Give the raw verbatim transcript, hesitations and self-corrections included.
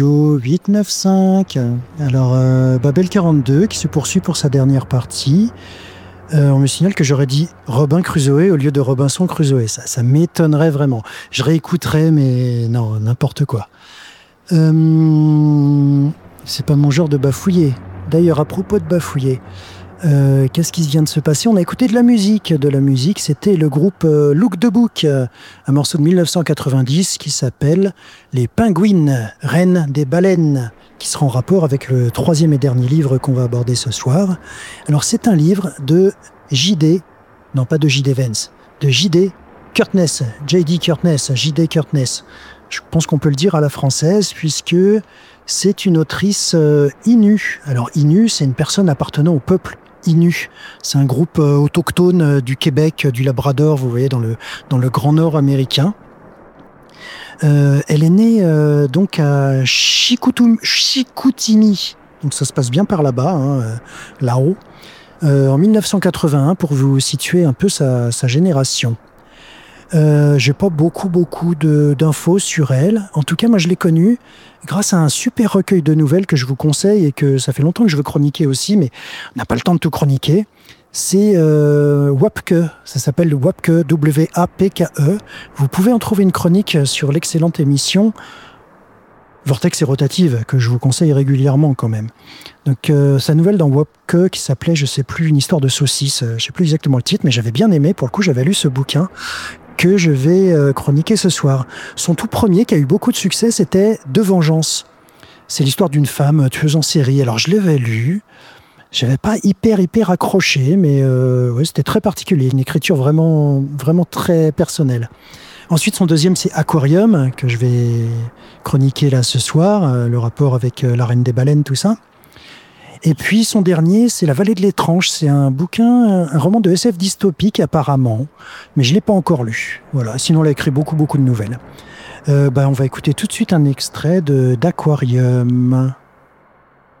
huit neuf cinq. Alors, euh, Babel quarante-deux qui se poursuit pour sa dernière partie. Euh, on me signale que j'aurais dit Robin Crusoe au lieu de Robinson Crusoe. Ça, ça m'étonnerait vraiment. Je réécouterais, mais non, n'importe quoi. Euh, c'est pas mon genre de bafouiller. D'ailleurs, à propos de bafouiller, euh, qu'est-ce qui vient de se passer ? On a écouté de la musique. De la musique, c'était le groupe euh, Look the Book, euh, un morceau de dix-neuf cent quatre-vingt-dix qui s'appelle Les Pingouines, Reines des Baleines, qui sera en rapport avec le troisième et dernier livre qu'on va aborder ce soir. Alors, c'est un livre de J D, non pas de J D Vance, de J D Curtness, J D Curtness, J D Curtness. Je pense qu'on peut le dire à la française, puisque c'est une autrice euh, Innu. Alors, Innu, c'est une personne appartenant au peuple Innu. C'est un groupe euh, autochtone euh, du Québec, euh, du Labrador, vous voyez, dans le, dans le Grand Nord américain. Euh, elle est née euh, donc à Chicoutimi, Chicoutimi, donc ça se passe bien par là-bas, hein, euh, là-haut, euh, en dix-neuf cent quatre-vingt-un, pour vous situer un peu sa, sa génération. Euh, j'ai pas beaucoup beaucoup de, d'infos sur elle. En tout cas, moi je l'ai connue grâce à un super recueil de nouvelles que je vous conseille et que ça fait longtemps que je veux chroniquer aussi, mais on n'a pas le temps de tout chroniquer. C'est euh, Wapke, ça s'appelle Wapke, W A P K E. Vous pouvez en trouver une chronique sur l'excellente émission Vortex et Rotative, que je vous conseille régulièrement quand même. Donc euh, sa nouvelle dans Wapke qui s'appelait, je sais plus, une histoire de saucisse, je sais plus exactement le titre, mais j'avais bien aimé, pour le coup j'avais lu ce bouquin que je vais euh, chroniquer ce soir. Son tout premier, qui a eu beaucoup de succès, c'était De Vengeance. C'est l'histoire d'une femme tueuse en série. Alors je l'avais lu, j'avais pas hyper hyper accroché, mais euh, ouais, c'était très particulier, une écriture vraiment vraiment très personnelle. Ensuite, son deuxième, c'est Aquarium, que je vais chroniquer là ce soir, euh, le rapport avec euh, la Reine des Baleines, tout ça. Et puis son dernier, c'est La Vallée de l'étrange. C'est un bouquin, un roman de S F dystopique apparemment, mais je l'ai pas encore lu. Voilà. Sinon, elle a écrit beaucoup beaucoup de nouvelles. Euh, bah, on va écouter tout de suite un extrait de d'Aquarium.